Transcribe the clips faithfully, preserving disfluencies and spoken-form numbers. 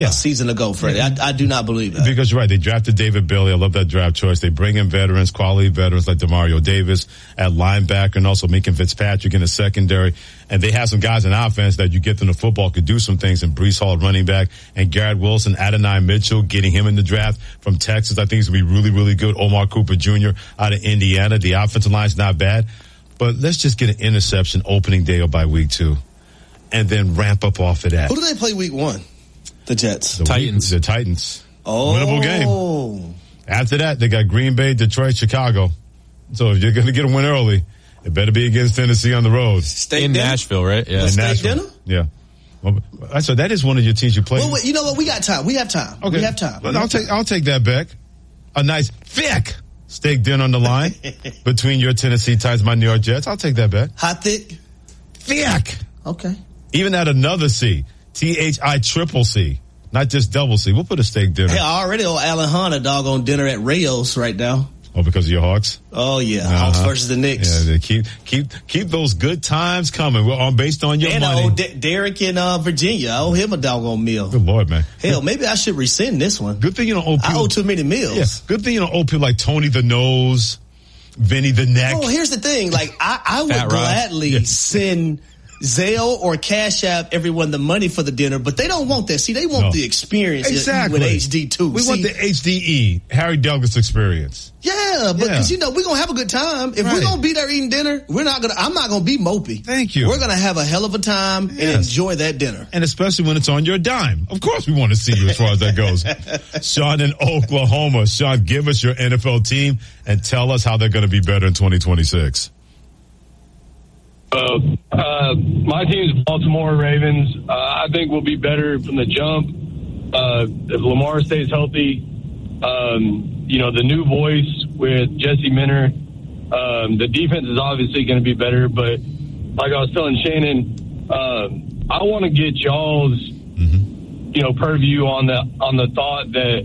yeah. a season ago, Freddie. I, I do not believe that. Because you're right. They drafted David Bailey. I love that draft choice. They bring in veterans, quality veterans like DeMario Davis at linebacker and also Minka Fitzpatrick in the secondary. And they have some guys in offense that you get them the football could do some things. And Breece Hall running back and Garrett Wilson, Adonai Mitchell, getting him in the draft from Texas. I think he's going to be really, really good. Omar Cooper Junior out of Indiana. The offensive line's not bad. But let's just get an interception opening day or by week two. And then ramp up off of that. Who do they play week one? The Jets. The Titans. Week, the Titans. Oh. Winnable game. After that, they got Green Bay, Detroit, Chicago. So if you're going to get a win early, it better be against Tennessee on the road. Steak in dinner? Nashville, right? Yeah. In In steak Nashville. dinner? Yeah. Well, so that is one of your teams you play. Well, wait, you know what? We got time. We have time. Okay. We have time. Well, I'll take I'll take that back. A nice thick steak dinner on the line between your Tennessee Titans, my New York Jets. I'll take that back. Hot thick? Thick. Okay. Even at another C. T H I triple C. Not just double C. We'll put a steak dinner. Hey, I already owe Alan Hunt a doggone dinner at Rayos right now. Oh, because of your Hawks? Oh, yeah. Uh-huh. Hawks versus the Knicks. Yeah, they keep keep keep those good times coming. We're on based on your and money. I owe D- Derek in uh, Virginia. I owe him a doggone meal. Good Lord, man. Hell, maybe I should rescind this one. Good thing you don't owe people. I owe too many meals. Yeah, good thing you don't owe people like Tony the Nose, Vinny the Neck. Oh, here's the thing. Like, I, I would Fat Rob. gladly Yeah. send Zelle or Cash App everyone the money for the dinner, but they don't want that. See, they want No. the experience Exactly. with H D too. We See, want the H D E, Harry Douglas experience. yeah, but Yeah. cause you know, we're going to have a good time. If Right. we're going to be there eating dinner, we're not going to, I'm not going to be mopey. Thank you. We're going to have a hell of a time and Yes. enjoy that dinner. And especially when it's on your dime. Of course we want to see you as far as that goes. Sean in Oklahoma. Sean, give us your N F L team and tell us how they're going to be better in twenty twenty-six. Uh, uh, my team's Baltimore Ravens. Uh, I think we'll be better from the jump. Uh, if Lamar stays healthy, um, you know, the new voice with Jesse Minter, um, the defense is obviously going to be better. But like I was telling Shannon, uh, I want to get y'all's, Mm-hmm. you know, purview on the on the thought that,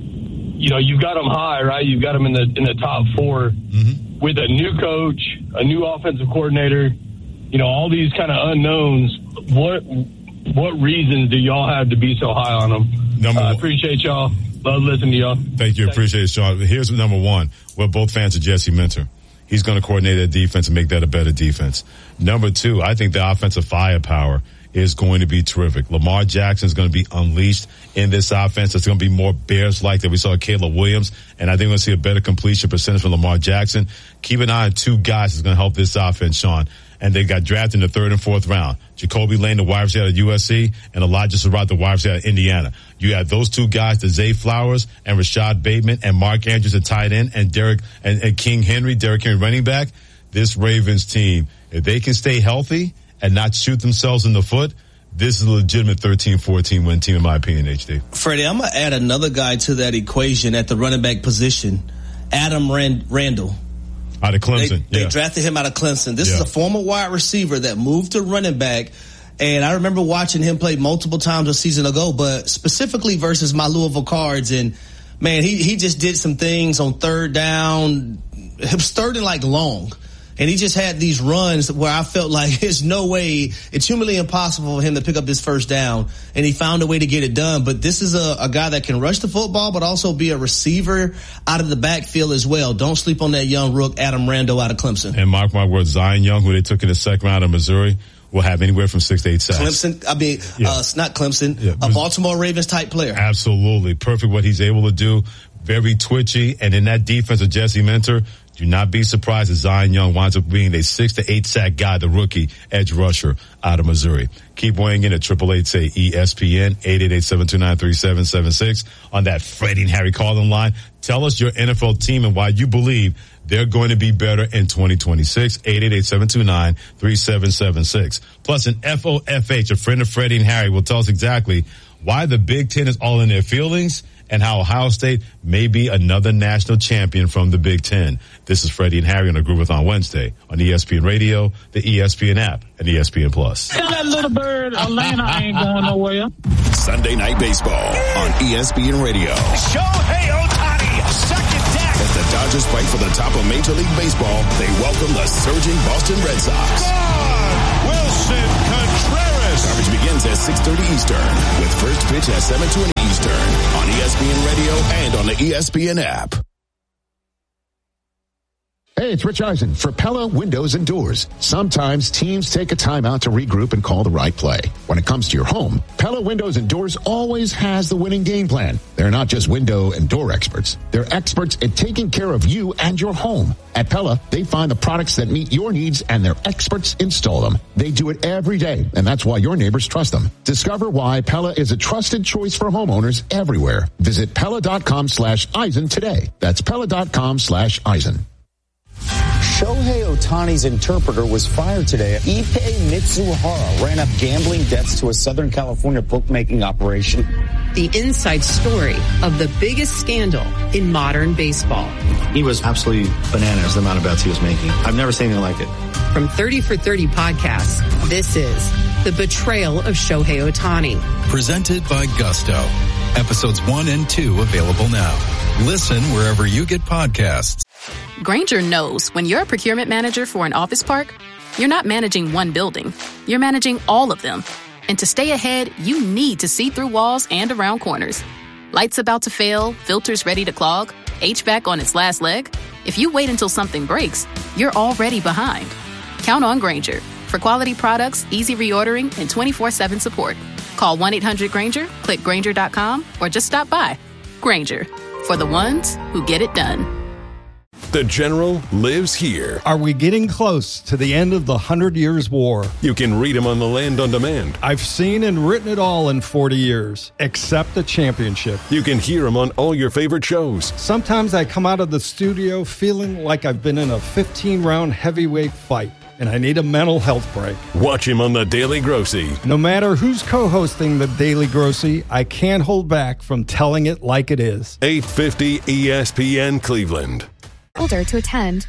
you know, you've got them high, right? You've got them in the in the top four Mm-hmm. with a new coach, a new offensive coordinator. You know, all these kind of unknowns. What what reasons do y'all have to be so high on them? Number I uh, one. appreciate y'all. Love listening to y'all. Thank you. Appreciate it, Sean. Here's number one. We're both fans of Jesse Minter. He's going to coordinate that defense and make that a better defense. Number two, I think the offensive firepower is going to be terrific. Lamar Jackson is going to be unleashed in this offense. It's going to be more Bears-like that we saw Caleb Williams, and I think we're going to see a better completion percentage from Lamar Jackson. Keep an eye on two guys that's going to help this offense, Sean. And they got drafted in the third and fourth round. Jacoby Lane, the wide receiver out of U S C, and Elijah Surratt, the wide receiver out of Indiana. You have those two guys, the Zay Flowers and Rashad Bateman, and Mark Andrews at tight end, and Derek and, and King Henry, Derek Henry running back. This Ravens team, if they can stay healthy and not shoot themselves in the foot, this is a legitimate thirteen fourteen win team, in my opinion, H D. Freddie, I'm going to add another guy to that equation at the running back position, Adam Rand- Randall. Out of Clemson. They, yeah. they drafted him out of Clemson. This Yeah. is a former wide receiver that moved to running back. And I remember watching him play multiple times a season ago, but specifically versus my Louisville Cards. And man, he, he just did some things on third down. It was third and like long. And he just had these runs where I felt like there's no way, it's humanly impossible for him to pick up this first down. And he found a way to get it done. But this is a, a guy that can rush the football, but also be a receiver out of the backfield as well. Don't sleep on that young rook, Adam Randall out of Clemson. And mark my words, Zion Young, who they took in the second round of Missouri, will have anywhere from six to eight sacks. Clemson, I mean, Yeah. uh, it's not Clemson, Yeah. a Baltimore Ravens type player. Absolutely. Perfect what he's able to do. Very twitchy. And in that defense of Jesse Minter, do not be surprised if Zion Young winds up being a six to eight sack guy, the rookie edge rusher out of Missouri. Keep weighing in at eight eight eight, say E S P N, eight eight eight, seven two nine, three seven seven six on that Freddie and Harry calling line. Tell us your N F L team and why you believe they're going to be better in twenty twenty-six. eight eight eight, seven two nine, three seven seven six. Plus an F O F H, a friend of Freddie and Harry, will tell us exactly why the Big Ten is all in their feelings and how Ohio State may be another national champion from the Big Ten. This is Freddie and Harry on a Groovathon Wednesday on E S P N Radio, the E S P N app, and E S P N Plus. That little bird, Atlanta ain't going nowhere. Sunday Night Baseball on E S P N Radio. Shohei Ohtani, second deck. As the Dodgers fight for the top of Major League Baseball, they welcome the surging Boston Red Sox. Gone. Wilson Contreras Coverage begins at six thirty Eastern with first pitch at seven twenty Eastern on E S P N Radio and on the E S P N app. Hey, it's Rich Eisen for Pella Windows and Doors. Sometimes teams take a time out to regroup and call the right play. When it comes to your home, Pella Windows and Doors always has the winning game plan. They're not just window and door experts. They're experts at taking care of you and your home. At Pella, they find the products that meet your needs and their experts install them. They do it every day, and that's why your neighbors trust them. Discover why Pella is a trusted choice for homeowners everywhere. Visit Pella.com slash Eisen today. That's Pella.com slash Eisen. Shohei Ohtani's interpreter was fired today. Ippei Mitsuhara ran up gambling debts to a Southern California bookmaking operation. The inside story of the biggest scandal in modern baseball. He was absolutely bananas, the amount of bets he was making. I've never seen anything like it. From thirty for thirty podcasts, this is The Betrayal of Shohei Ohtani. Presented by Gusto. Episodes one and two available now. Listen wherever you get podcasts. Grainger knows when you're a procurement manager for an office park, you're not managing one building. You're managing all of them. And to stay ahead, you need to see through walls and around corners. Lights about to fail, filters ready to clog, H V A C on its last leg. If you wait until something breaks, you're already behind. Count on Grainger for quality products, easy reordering, and twenty-four seven support. Call one eight hundred Grainger, click Grainger dot com, or just stop by. Grainger, for the ones who get it done. The General lives here. Are we getting close to the end of the Hundred Years' War? You can read him on the Land on Demand. I've seen and written it all in forty years, except the championship. You can hear him on all your favorite shows. Sometimes I come out of the studio feeling like I've been in a fifteen-round heavyweight fight, and I need a mental health break. Watch him on The Daily Grossy. No matter who's co-hosting The Daily Grossy, I can't hold back from telling it like it is. eight fifty E S P N Cleveland. Older to attend.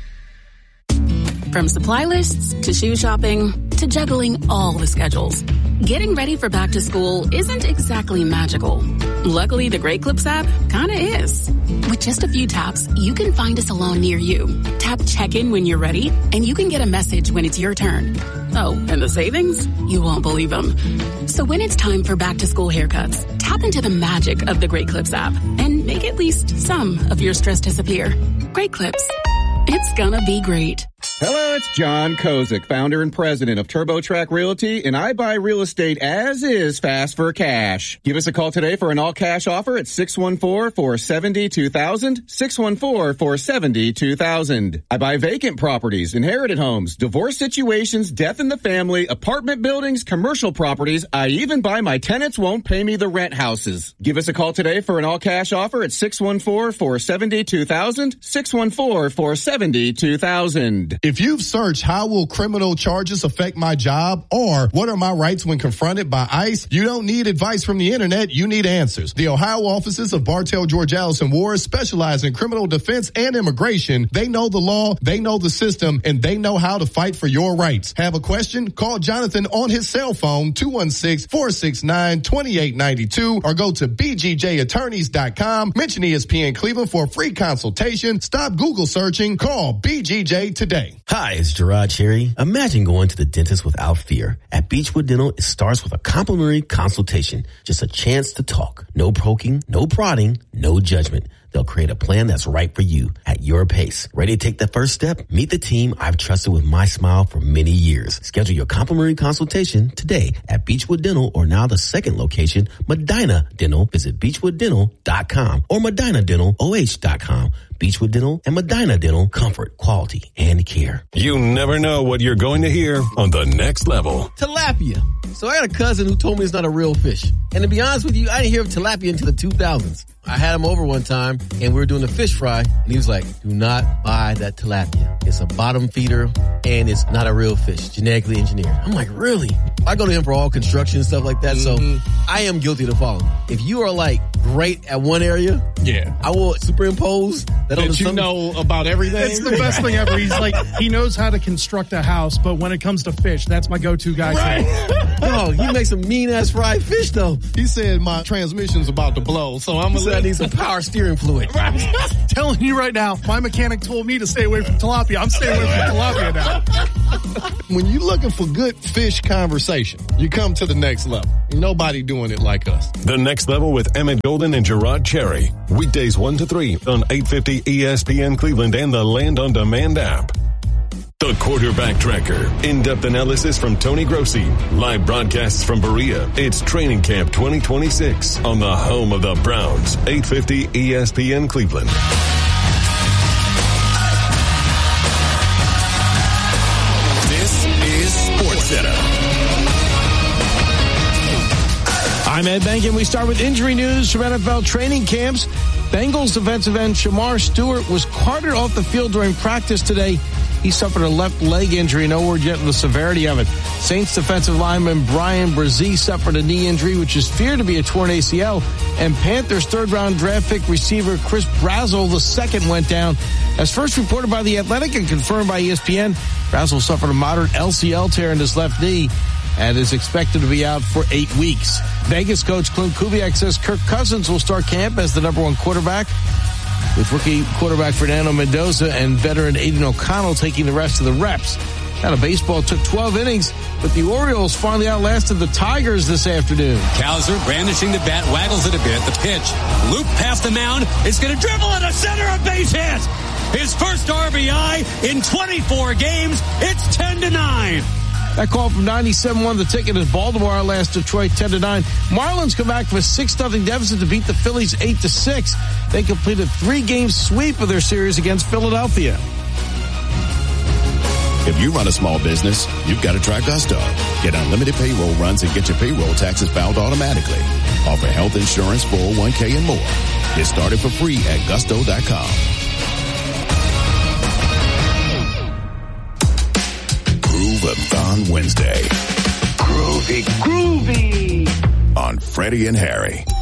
From supply lists to shoe shopping to juggling all the schedules, getting ready for back to school isn't exactly magical. Luckily, the Great Clips app kinda is. With just a few taps, you can find a salon near you. Tap check-in when you're ready, and you can get a message when it's your turn. Oh, and the savings? You won't believe them. So when it's time for back to school haircuts, tap into the magic of the Great Clips app and make at least some of your stress disappear. Great Clips. It's gonna be great. Hello, it's John Kozik, founder and president of TurboTrack Realty, and I buy real estate as is fast for cash. Give us a call today for an all-cash offer at six one four, four seven zero, two thousand, six one four, four seven zero, two thousand. I buy vacant properties, inherited homes, divorce situations, death in the family, apartment buildings, commercial properties. I even buy my tenants won't pay me the rent houses. Give us a call today for an all-cash offer at six one four, four seven zero, two thousand, six one four, four seven zero, two thousand. If you've searched how will criminal charges affect my job or what are my rights when confronted by ICE, you don't need advice from the internet, you need answers. The Ohio offices of Bartell, George Allison Ward specialize in criminal defense and immigration. They know the law, they know the system, and they know how to fight for your rights. Have a question? Call Jonathan on his cell phone, two one six, four six nine, two eight nine two, or go to b g j attorneys dot com. Mention E S P N Cleveland for a free consultation. Stop Google searching. Call B G J today. Hi, it's Gerard Cherry. Imagine going to the dentist without fear. At Beechwood Dental, it starts with a complimentary consultation. Just a chance to talk. No poking, no prodding, no judgment. They'll create a plan that's right for you at your pace. Ready to take that first step? Meet the team I've trusted with my smile for many years. Schedule your complimentary consultation today at Beechwood Dental, or now the second location, Medina Dental. Visit beechwood dental dot com or medina dental o h dot com. Beechwood Dental and Medina Dental, comfort, quality, and care. You never know what you're going to hear on The Next Level. Tilapia. So I had a cousin who told me it's not a real fish. And to be honest with you, I didn't hear of tilapia until the two thousands. I had him over one time, and we were doing a fish fry, and he was like, do not buy that tilapia. It's a bottom feeder, and it's not a real fish, genetically engineered. I'm like, really? I go to him for all construction and stuff like that, mm-hmm. so I am guilty to following. If you are like great at one area, yeah, I will superimpose that, that on the you know about everything. It's the best thing ever. He's like, he knows how to construct a house, but when it comes to fish, that's my go-to guy. Right. No, he makes some mean-ass fried fish, though. He said my transmission's about to blow, so I'm going to need some power steering fluid. Right. Telling you right now, my mechanic told me to stay away from tilapia. I'm staying away from tilapia now. When you're looking for good fish conversation, you come to the next level. Nobody doing it like us. The Next Level with Emmett Golden and Gerard Cherry. Weekdays one to three on eight fifty E S P N Cleveland and the Land on Demand app. The Quarterback Tracker. In-depth analysis from Tony Grossi. Live broadcasts from Berea. It's Training Camp twenty twenty-six on the home of the Browns. eight fifty E S P N Cleveland. This is SportsCenter. I'm Ed Bank, and we start with injury news from N F L training camps. Bengals defensive end Shamar Stewart was carted off the field during practice today. He suffered a left leg injury. No word yet on the severity of it. Saints defensive lineman Brian Brzee suffered a knee injury, which is feared to be a torn A C L. And Panthers third-round draft pick receiver Chris Brazzell the second went down. As first reported by The Athletic and confirmed by E S P N, Brazzell suffered a moderate L C L tear in his left knee and is expected to be out for eight weeks. Vegas coach Clint Kubiak says Kirk Cousins will start camp as the number one quarterback, with rookie quarterback Fernando Mendoza and veteran Aiden O'Connell taking the rest of the reps. Out of baseball took twelve innings, but the Orioles finally outlasted the Tigers this afternoon. Cowser brandishing the bat, waggles it a bit. The pitch, loop past the mound. It's going to dribble in the center, a base hit. His first R B I in twenty-four games. It's ten to nine. That call from ninety-seven won the ticket as Baltimore outlast Detroit ten to nine. Marlins come back from a six nothing deficit to beat the Phillies eight to six. They completed a three-game sweep of their series against Philadelphia. If you run a small business, you've got to try Gusto. Get unlimited payroll runs and get your payroll taxes filed automatically. Offer health insurance, four oh one k, and more. Get started for free at gusto dot com. Groove-a-thon Wednesday. Groovy, groovy. On Freddie and Harry.